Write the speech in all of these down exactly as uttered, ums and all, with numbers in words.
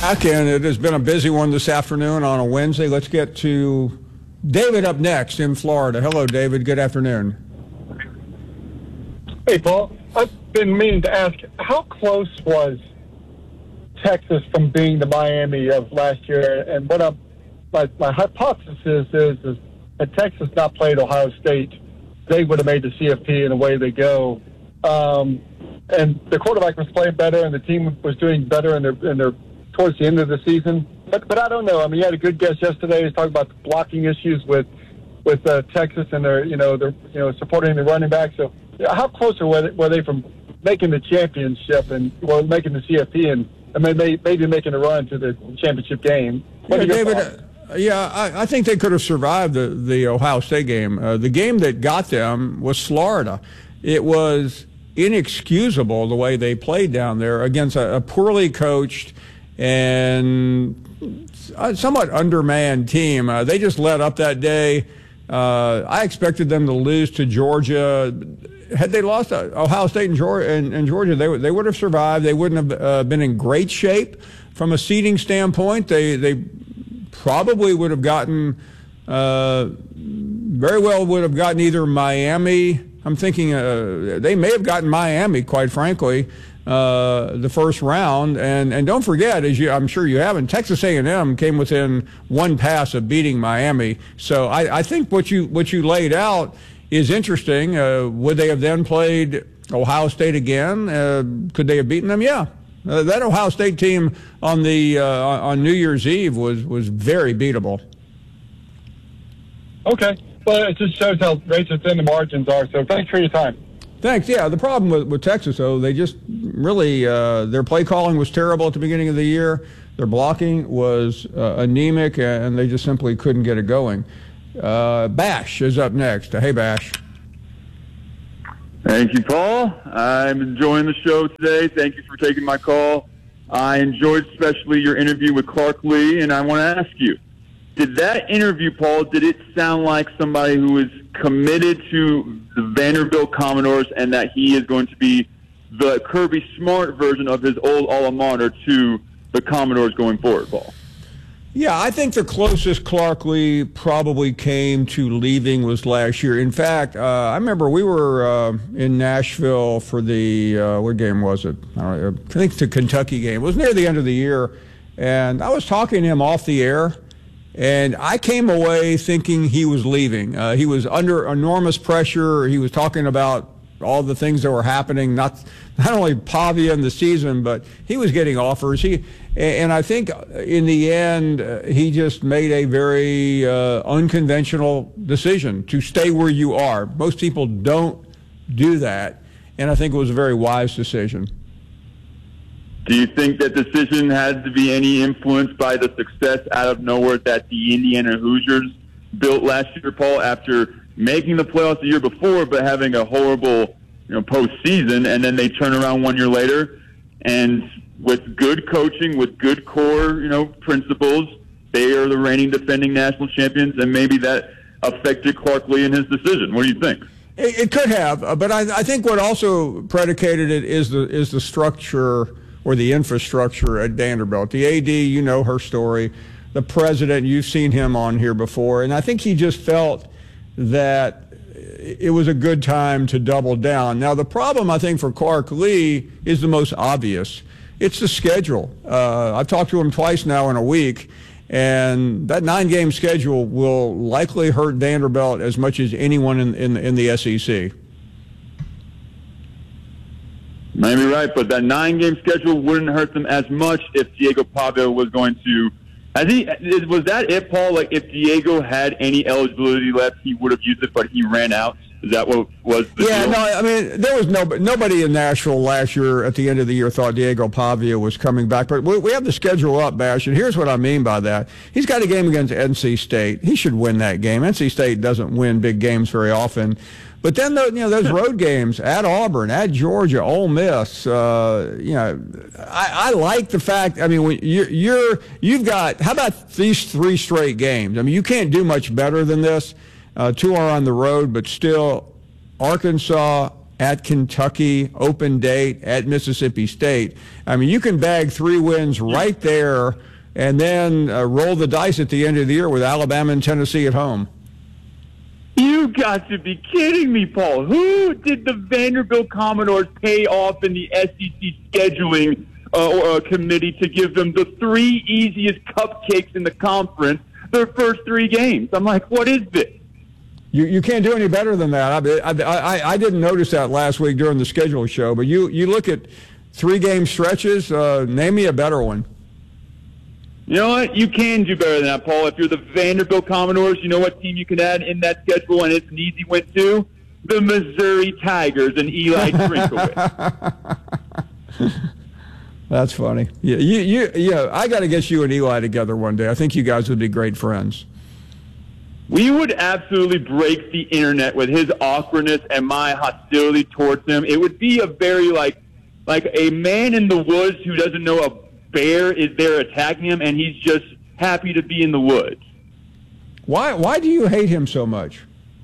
back, and it has been a busy one this afternoon on a Wednesday. Let's get to David up next in Florida. Hello, David. Good afternoon. Hey, Paul. I've been meaning to ask, how close was Texas from being the Miami of last year? And what I'm, my, my hypothesis is, is had Texas not played Ohio State, they would have made the C F P, and away they go. Um, and the quarterback was playing better, and the team was doing better in their, in their towards the end of the season. But but I don't know. I mean, you had a good guest yesterday. He was talking about the blocking issues with with uh, Texas, and their you know they're you know supporting the running back. So yeah, how close were they, were they from making the championship and well making the C F P and, and maybe maybe making a run to the championship game? What yeah, David. Uh, yeah, I, I think they could have survived the the Ohio State game. Uh, the game that got them was Florida. It was inexcusable the way they played down there against a, a poorly coached and somewhat undermanned team. Uh, they just let up that day. Uh, I expected them to lose to Georgia. Had they lost to Ohio State and Georgia, and, and Georgia they, they would have survived. They wouldn't have uh, been in great shape from a seeding standpoint. They they probably would have gotten, uh, very well would have gotten either Miami. I'm thinking uh, they may have gotten Miami, quite frankly, uh, the first round. And, and don't forget, as you, I'm sure you haven't, Texas A and M came within one pass of beating Miami. So I, I think what you what you laid out is interesting. Uh, would they have then played Ohio State again? Uh, could they have beaten them? Yeah. Uh, that Ohio State team on the uh, on New Year's Eve was was very beatable. Okay. Well, it just shows how racist thin the margins are. So thanks for your time. Thanks. Yeah, the problem with, with Texas, though, they just really, uh, their play calling was terrible at the beginning of the year. Their blocking was uh, anemic, and they just simply couldn't get it going. Uh, Bash is up next. Hey, Bash. Thank you, Paul. I'm enjoying the show today. Thank you for taking my call. I enjoyed especially your interview with Clark Lea, and I want to ask you, did that interview, Paul, did it sound like somebody who is committed to the Vanderbilt Commodores and that he is going to be the Kirby Smart version of his old alma mater to the Commodores going forward, Paul? Yeah, I think the closest Clark Lea probably came to leaving was last year. In fact, uh, I remember we were uh, in Nashville for the, uh, what game was it? I, don't know, I think the Kentucky game. It was near the end of the year, and I was talking to him off the air. And I came away thinking he was leaving. Uh, he was under enormous pressure. He was talking about all the things that were happening, not not only Pavia in the season, but he was getting offers. He and I think in the end uh, he just made a very uh, unconventional decision to stay where you are. Most people don't do that, and I think it was a very wise decision. Do you think that decision had to be any influenced by the success out of nowhere that the Indiana Hoosiers built last year, Paul, after making the playoffs the year before but having a horrible, you know, postseason, and then they turn around one year later and with good coaching, with good core, you know, principles, they are the reigning defending national champions, and maybe that affected Clark Lea in his decision. What do you think? It, it could have, uh, but I, I think what also predicated it is the is the structure or the infrastructure at Vanderbilt. The A D, you know her story. The president, you've seen him on here before. And I think he just felt that it was a good time to double down. Now, the problem, I think, for Clark Lea is the most obvious. It's the schedule. Uh, I've talked to him twice now in a week, and that nine-game schedule will likely hurt Vanderbilt as much as anyone in, in, in the S E C. Maybe right, but that nine-game schedule wouldn't hurt them as much if Diego Pavia was going to. Has he? Was that it, Paul? Like, if Diego had any eligibility left, he would have used it, but he ran out. Is that what was the Yeah, deal? no, I mean, there was no, nobody in Nashville last year at the end of the year thought Diego Pavia was coming back. But we, we have the schedule up, Bash, and here's what I mean by that. He's got a game against N C State. He should win that game. N C State doesn't win big games very often. But then, the, you know, those road games at Auburn, at Georgia, Ole Miss, uh, you know, I, I like the fact, I mean, when you're, you're, you've got, how about these three straight games? I mean, you can't do much better than this. Uh, two are on the road, but still Arkansas, at Kentucky, open date, at Mississippi State. I mean, you can bag three wins right there and then uh, roll the dice at the end of the year with Alabama and Tennessee at home. You got to be kidding me, Paul. Who did the Vanderbilt Commodores pay off in the S E C scheduling uh, or, uh, committee to give them the three easiest cupcakes in the conference their first three games? I'm like, what is this? You you can't do any better than that. I, I, I didn't notice that last week during the schedule show, but you, you look at three-game stretches, uh, name me a better one. You know what? You can do better than that, Paul. If you're the Vanderbilt Commodores, you know what team you can add in that schedule, and it's an easy win too? The Missouri Tigers and Eli Trinkowitz. That's funny. Yeah, you, you, yeah. I got to get you and Eli together one day. I think you guys would be great friends. We would absolutely break the internet with his awkwardness and my hostility towards him. It would be a very, like, like a man in the woods who doesn't know a bear is there attacking him, and he's just happy to be in the woods. Why Why do you hate him so much?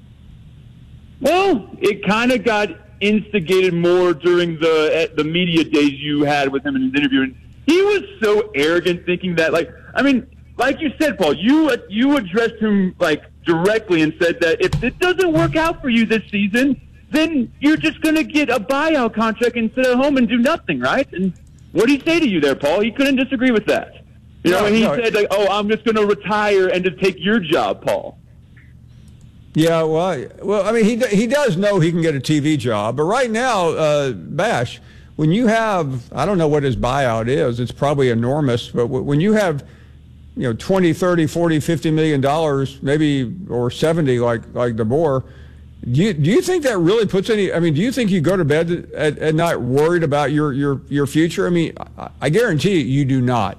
Well, it kind of got instigated more during the the media days you had with him in his interview. And he was so arrogant, thinking that, like, I mean, like you said, Paul, you you addressed him, like, directly and said that if it doesn't work out for you this season, then you're just going to get a buyout contract and sit at home and do nothing, right? And what did he say to you there, Paul? He couldn't disagree with that. You know, no, and he no. said, like, oh, I'm just going to retire and just take your job, Paul. Yeah, well, well, I mean, he he does know he can get a T V job. But right now, uh, Bash, when you have, I don't know what his buyout is. It's probably enormous. But when you have, you know, twenty, thirty, forty, fifty million dollars, maybe, or seventy like like DeBoer, Do you, do you think that really puts any, I mean, do you think you go to bed at, at night worried about your, your, your future? I mean, I, I guarantee you, you do not.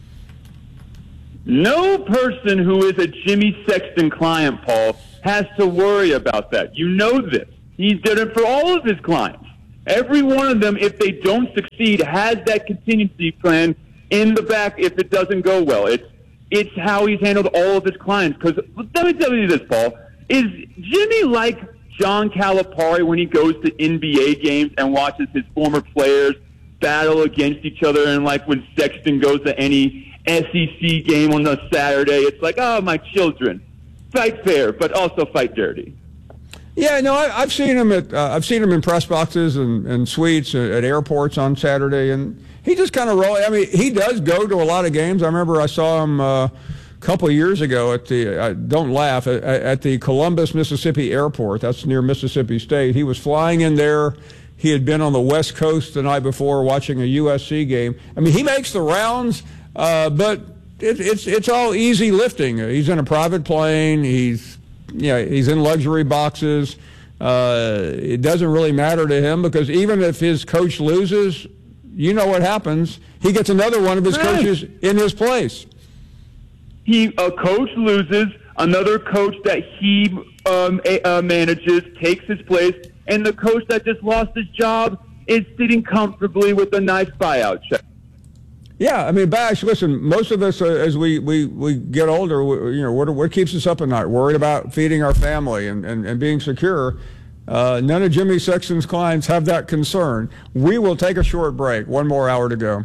No person who is a Jimmy Sexton client, Paul, has to worry about that. You know this. He's done it for all of his clients. Every one of them, if they don't succeed, has that contingency plan in the back if it doesn't go well. It's, it's how he's handled all of his clients. Because let me tell you this, Paul. Is Jimmy like John Calipari when he goes to N B A games and watches his former players battle against each other, and like when Sexton goes to any S E C game on a Saturday, it's like, oh, my children, fight fair, but also fight dirty. Yeah, no, I, I've seen him at uh, I've seen him in press boxes and, and suites at, at airports on Saturday, and he just kind of rolls. I mean, he does go to a lot of games. I remember I saw him Uh, couple of years ago at the, uh, don't laugh, at, at the Columbus, Mississippi airport. That's near Mississippi State. He was flying in there. He had been on the West Coast the night before watching a U S C game. I mean, he makes the rounds, uh, but it, it's it's all easy lifting. He's in a private plane. He's, you know, he's in luxury boxes. Uh, it doesn't really matter to him because even if his coach loses, you know what happens. He gets another one of his right. coaches in his place. He, a coach loses, another coach that he um, uh, manages takes his place, and the coach that just lost his job is sitting comfortably with a nice buyout check. Yeah, I mean, Bash, listen, most of us, uh, as we, we, we get older, we, you know, what, what keeps us up at night? Worried about feeding our family and, and, and being secure. Uh, none of Jimmy Sexton's clients have that concern. We will take a short break. One more hour to go.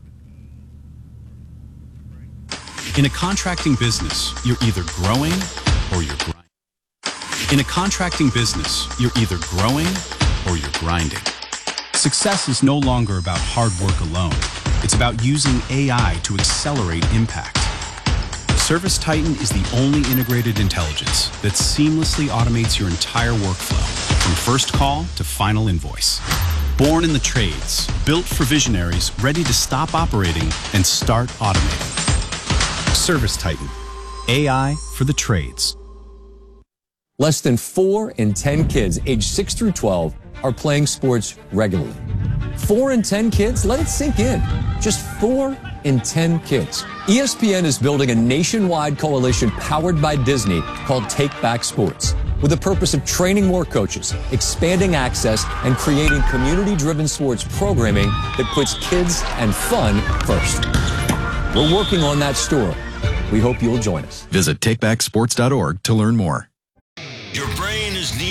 In a contracting business, you're either growing or you're grinding. In a contracting business, you're either growing or you're grinding. Success is no longer about hard work alone. It's about using A I to accelerate impact. ServiceTitan is the only integrated intelligence that seamlessly automates your entire workflow, from first call to final invoice. Born in the trades, built for visionaries ready to stop operating and start automating. ServiceTitan, A I for the trades. Less than four in ten kids aged six through twelve are playing sports regularly. Four in ten kids? Let it sink in. Just four in ten kids. E S P N is building a nationwide coalition powered by Disney called Take Back Sports, with the purpose of training more coaches, expanding access, and creating community-driven sports programming that puts kids and fun first. We're working on that story. We hope you'll join us. Visit take back sports dot org to learn more. Your brain has needed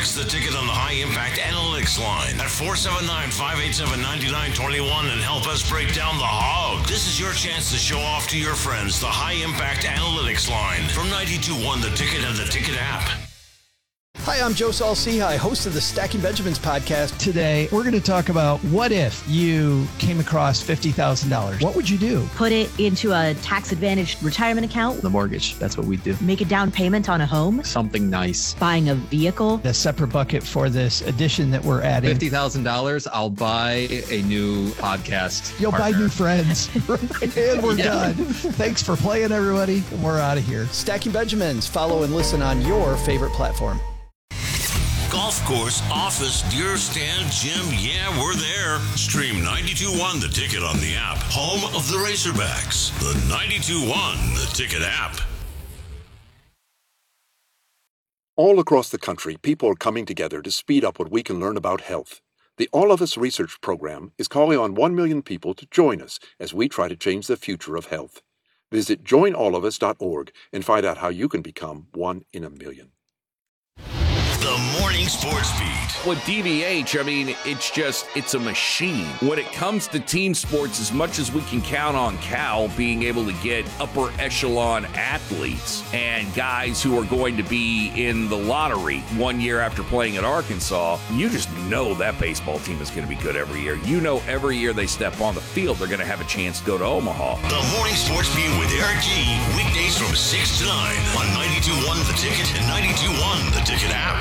Text the ticket on the High Impact Analytics line at four seven nine, five eight seven, nine nine two one and help us break down the hog. This is your chance to show off to your friends the High Impact Analytics line from ninety-two point one The Ticket and the Ticket app. Hi, I'm Joe Saul-Sehy, host of the Stacking Benjamins podcast. Today, we're going to talk about what if you came across fifty thousand dollars? What would you do? Put it into a tax-advantaged retirement account. The mortgage, that's what we do. Make a down payment on a home. Something nice. Buying a vehicle. A separate bucket for this addition that we're adding. fifty thousand dollars, I'll buy a new podcast You'll partner. buy new friends. And we're yeah. done. Thanks for playing, everybody. We're out of here. Stacking Benjamins. Follow and listen on your favorite platform. Golf course, office, deer stand, gym, yeah, we're there. Stream ninety-two point one The Ticket on the app. Home of the Razorbacks. The ninety-two point one The Ticket app. All across the country, people are coming together to speed up what we can learn about health. The All of Us Research Program is calling on one million people to join us as we try to change the future of health. Visit join all of us dot org and find out how you can become one in a million. The Morning Sports Beat. With D V H, I mean, it's just, it's a machine. When it comes to team sports, as much as we can count on Cal being able to get upper echelon athletes and guys who are going to be in the lottery one year after playing at Arkansas, you just know that baseball team is going to be good every year. You know every year they step on the field, they're going to have a chance to go to Omaha. The Morning Sports Beat with Eric G. Weekdays from six to nine on ninety-two point one The Ticket and ninety-two point one The Ticket app.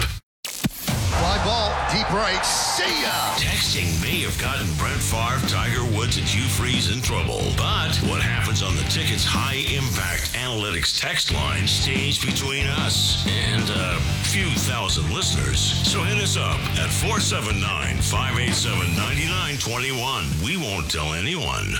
Fly ball, deep right, see ya! Texting may have gotten Brett Favre, Tiger Woods, and Hugh Freeze in trouble. But what happens on the Ticket's High Impact Analytics text line stays between us and a few thousand listeners. So hit us up at four seven nine, five eight seven, nine nine two one. We won't tell anyone.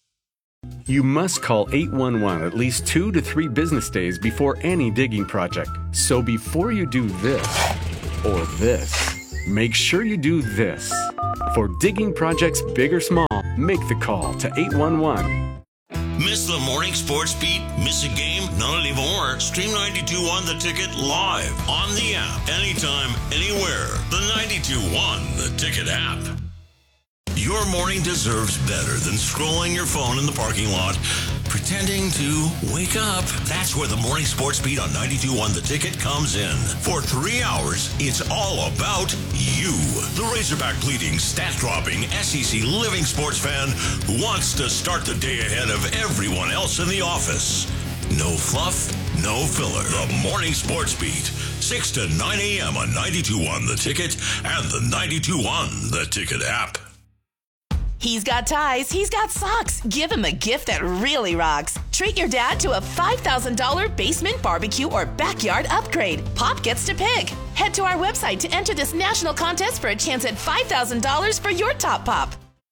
You must call eight one one at least two to three business days before any digging project. So before you do this, or this, make sure you do this. For digging projects big or small, make the call to eight one one. Miss the Morning Sports Beat? Miss a game? Not anymore. Stream ninety-two point one The Ticket live on the app. Anytime, anywhere. The ninety-two point one The Ticket app. Your morning deserves better than scrolling your phone in the parking lot, pretending to wake up. That's where the Morning Sports Beat on ninety-two point one The Ticket comes in. For three hours, it's all about you. The Razorback bleeding, stat-dropping, S E C living sports fan who wants to start the day ahead of everyone else in the office. No fluff, no filler. The Morning Sports Beat, six to nine a.m. on ninety-two point one The Ticket and the ninety-two point one The Ticket app. He's got ties, he's got socks. Give him a gift that really rocks. Treat your dad to a five thousand dollars basement, barbecue, or backyard upgrade. Pop gets to pick. Head to our website to enter this national contest for a chance at five thousand dollars for your top pop.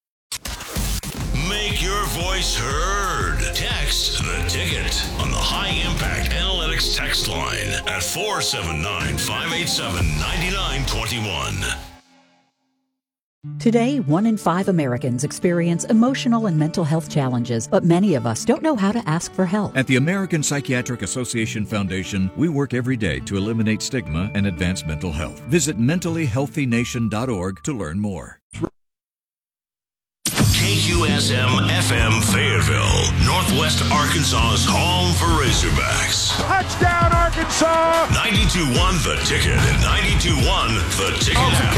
Make your voice heard. Text The Ticket on the High Impact Analytics text line at four seven nine, five eight seven, nine nine two one. Today, one in five Americans experience emotional and mental health challenges, but many of us don't know how to ask for help. At the American Psychiatric Association Foundation, we work every day to eliminate stigma and advance mental health. Visit mentally healthy nation dot org to learn more. K Q S M F M Fayetteville, Northwest Arkansas's home for Razorbacks. Touchdown, Arkansas! ninety-two point one The Ticket and ninety-two point one The Ticket app.